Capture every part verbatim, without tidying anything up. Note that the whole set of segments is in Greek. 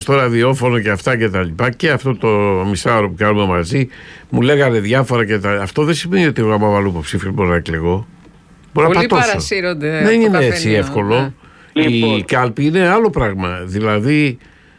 στο ραδιόφωνο και αυτά και τα λοιπά, και αυτό το μισάωρο που κάνουμε μαζί, μου λέγανε διάφορα και τα... Αυτό δεν σημαίνει ότι εγώ άμα βάλω υποψήφιο μπορώ να εκλεγώ. Πολλοί παρασύρονται. Δεν είναι έτσι εύκολο. Ναι. Η Λοιπόν. κάλπη είναι άλλο πράγμα. Δηλαδή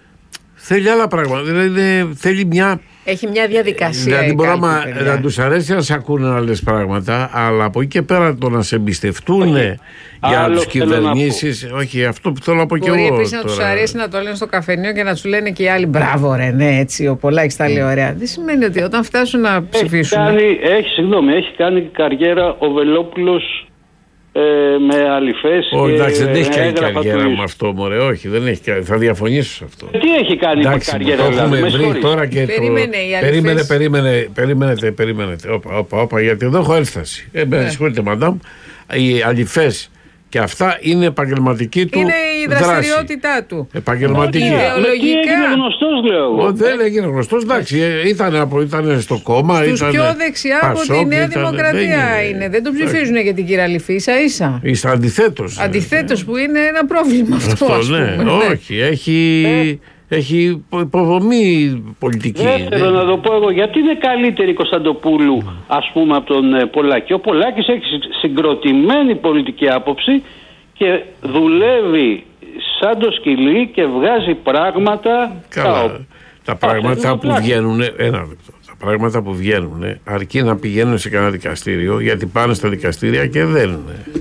θέλει άλλα πράγματα. Δηλαδή είναι, θέλει μια. Έχει μια διαδικασία. Δηλαδή μπορεί κάλπη, να, να τους αρέσει να σε ακούνε άλλες πράγματα, αλλά από εκεί και πέρα το να σε εμπιστευτούν για Άλλο τους θέλω να κυβερνήσεις. Όχι, αυτό που θέλω να πω και εγώ. Μπορεί επίσης να τους τώρα. αρέσει να το λένε στο καφενείο και να τους λένε και οι άλλοι μπράβο ρε, ναι, έτσι, ο Πολάκης τα λέει ωραία. Δεν σημαίνει ότι όταν φτάσουν να Έχει ψηφίσουν. κάνει, έχει, συγγνώμη, έχει κάνει καριέρα ο Βελόπουλος ε, με αληφές. Όχι, εντάξει, δεν έχει με κάνει έγγραφα καριέρα του- με αυτό, μωρέ. Όχι, δεν έχει κάνει. Θα διαφωνήσω σε αυτό. Τι έχει κάνει Εντάξει, καριέρα, το δηλαδή, έχουμε με βρει συγχωρείς. τώρα και Περίμενε, το... οι αληθές- Περίμενε, περίμενε, περιμένετε, περιμένετε. Όπα, όπα, όπα, γιατί εδώ έχω ένσταση. Ε, με συγχωρείτε, μαντάμ. Οι αληθές και αυτά είναι επαγγελματική του Είναι η δράση. δραστηριότητά του. Επαγγελματική. Όχι, ιδεολογικά. Με τι έγινε γνωστός, λέω εγώ. Ο, δεν έγινε γνωστό, εντάξει. ε, Ήταν, από, ήταν στο κόμμα. Τους ήταν πιο δεξιά από Πασόκ, τη Νέα ήταν- Δημοκρατία δεν είναι. Δεν τον ψηφίζουν για την κυριαλυφή, ίσα ίσα. Είστε αντιθέτως. Αντιθέτως που είναι ένα πρόβλημα αυτό, Αυτό, ας ναι. πούμε. Όχι, έχει, έχει υποδομή πολιτική. Δεύτερο, Δεν- να το πω εγώ, γιατί είναι καλύτερη η Κωνσταντοπούλου, ας πούμε, από τον ε, Πολάκη. Ο Πολάκης έχει συ- συγκροτημένη πολιτική άποψη και δουλεύει σαν το σκυλί και βγάζει πράγματα. Καλά. τα- Τα πράγματα Α, που πλάκα. βγαίνουν. Ένα λεπτό. Τα πράγματα που βγαίνουν αρκεί να πηγαίνουν σε κανένα δικαστήριο, γιατί πάνε στα δικαστήρια και δεν.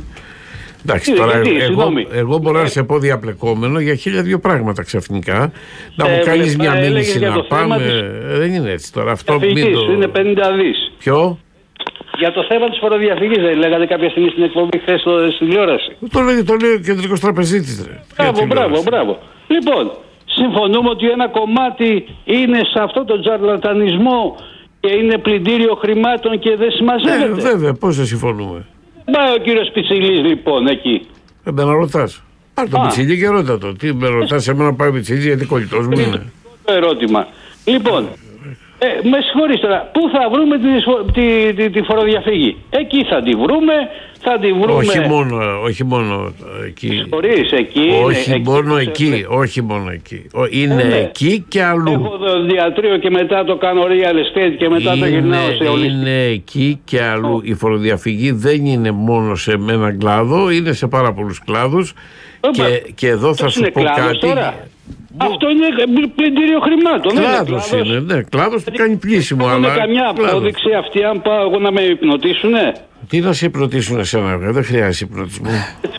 Εντάξει, Τι, τώρα γιατί, εγώ, συγγνώμη. εγώ μπορώ να σε πω διαπλεκόμενο για χίλια δύο πράγματα ξαφνικά. Να μου Ε, κάνει βλέπα, μια έλεγες μήνυση για να το θέμα πάμε. της- Ε, Δεν είναι έτσι τώρα. Αυτό Διαφυγής, μην το... είναι πενήντα δις. Ποιο? Για το θέμα της φοροδιαφυγής, δεν λέγατε κάποια στιγμή στην εκπομπή χθες στο- στην τηλεόραση. Το λέει, το λέει ο κεντρικός τραπεζίτης. ρε. Μπράβο, Για μπράβο, τηλεόραση. μπράβο. Λοιπόν, συμφωνούμε ότι ένα κομμάτι είναι σε αυτό το τζαρλατανισμό και είναι πλυντήριο χρημάτων και δεν Ε, συμμαζεύεται. βέβαια, πώς δεν συμφωνούμε. Πάει ο κύριος Πιτσιλής λοιπόν εκεί. Ε, με να ρωτάς. Πάρ' το Α. πιτσίλι και ρώτα το. Τι με ρωτάς εμένα πάει πιτσίλι, γιατί κολλητός μου είναι. Το ερώτημα. Λοιπόν, ε, με συγχωρείς τώρα, πού θα βρούμε τη, τη, τη, τη φοροδιαφύγη? Εκεί θα τη βρούμε, θα τη βρούμε. Όχι μόνο, όχι μόνο εκεί. Χωρίς, εκεί. Όχι είναι, μόνο εκεί. εκεί, όχι μόνο εκεί. Ο- Είναι Ε, ναι. εκεί και αλλού. Έχω το διατρείο και μετά το κάνω real estate και μετά το γυρνάω σε Είναι, όλη. είναι εκεί και αλλού. Η φοροδιαφυγή δεν είναι μόνο σε έναν κλάδο, είναι σε πάρα πολλούς κλάδους. Όπα. Και, και εδώ θα Ποιος σου είναι πω κλάδος κάτι. τώρα? Αυτό είναι πλυντήριο χρημάτων. δεν είναι Κλάδος κλάδος. είναι, ναι, κλάδος που κάνει πλήσιμο. Έχουν Αλλά καμιά κλάδος. απόδειξη αυτή αν πάω εγώ να με υπνοτήσουνε? Τι να σε υπνοτήσουν εσένα, βέβαια, δεν χρειάζεται υπνοτισμό.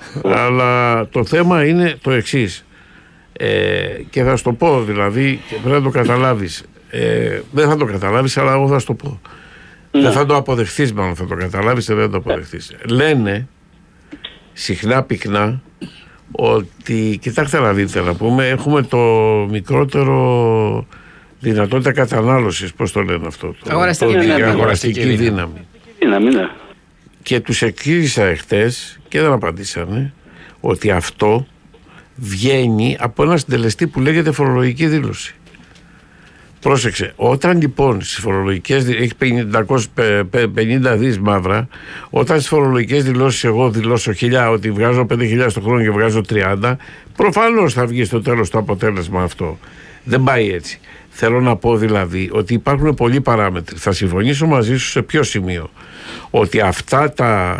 Αλλά το θέμα είναι το εξής. Ε, και θα σου το πω δηλαδή, και πρέπει να το καταλάβεις. Ε, δεν θα το καταλάβεις, αλλά εγώ θα σου το πω. Δεν θα το αποδεχθείς, μάλλον θα το καταλάβεις και δεν θα το αποδεχθείς. Λένε συχνά πυκνά ότι, κοιτάξτε να δείτε να πούμε, έχουμε το μικρότερο δυνατότητα κατανάλωσης, πώς το λένε αυτό, το, Αγοραστική το- δύναμη. η αγοραστική δύναμη. Δύναμη, ναι. Και τους εξήγησα εχθές και δεν απαντήσανε ότι αυτό βγαίνει από ένα συντελεστή που λέγεται φορολογική δήλωση. Πρόσεξε, όταν λοιπόν στις φορολογικές δι- έχει πενήντα δις μαύρα, όταν στις φορολογικές δηλώσεις εγώ δηλώσω χιλιά, ότι βγάζω πέντε χιλιάδες το χρόνο και βγάζω τριάντα, προφανώς θα βγει στο τέλος το αποτέλεσμα αυτό. Δεν πάει έτσι. Θέλω να πω δηλαδή ότι υπάρχουν πολλοί παράμετροι. Θα συμφωνήσω μαζί σου σε ποιο σημείο. Ότι αυτά τα,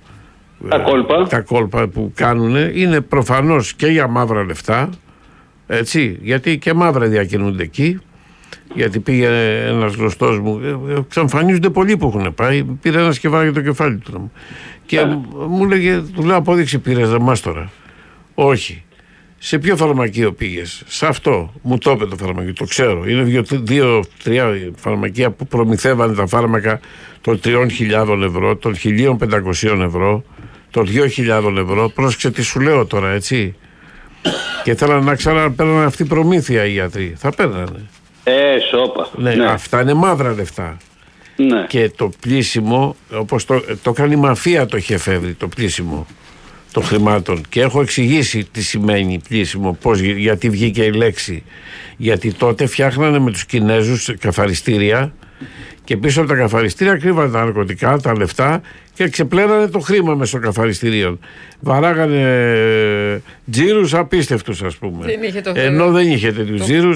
Τα κόλπα. τα κόλπα που κάνουν είναι προφανώς και για μαύρα λεφτά, έτσι, γιατί και μαύρα διακινούνται εκεί. Γιατί πήγε ένας γνωστός μου, ε, ε, εξαφανίζονται πολλοί που έχουν πάει. Πήρε ένα σκευάκι για το κεφάλι του. Και μου λέγε, του λέω απόδειξη πήρες μάστορα. Όχι. Σε ποιο φαρμακείο πήγες? Σε αυτό. Μου το είπε το φαρμακείο, το ξέρω. Είναι δύο, δύο τρία φαρμακεία που προμηθεύανε τα φάρμακα των τριών χιλιάδων ευρώ, των χίλια πεντακόσια ευρώ, των δύο χιλιάδων ευρώ. Πρόσεξε τι σου λέω τώρα, έτσι. Και θέλανε να ξαναπαίρνανε αυτή προμήθεια οι γιατροί. Θα παίρνανε. Ε, σώπα. Ναι, Ναι. αυτά είναι μαύρα λεφτά. Ναι. Και το πλήσιμο, όπως το, το κάνει η μαφία, το έχει εφεύρει το πλήσιμο των χρημάτων. Και έχω εξηγήσει τι σημαίνει πλήσιμο, πώς, γιατί βγήκε η λέξη. Γιατί τότε φτιάχνανε με τους Κινέζους καθαριστήρια και πίσω από τα καθαριστήρια κρύβανε τα ναρκωτικά, τα λεφτά και ξεπλένανε το χρήμα μέσω καθαριστηρίων. Βαράγανε τζίρους απίστευτους, ας πούμε. Δεν είχε το- Ενώ δεν είχε τέτοιους τζίρους.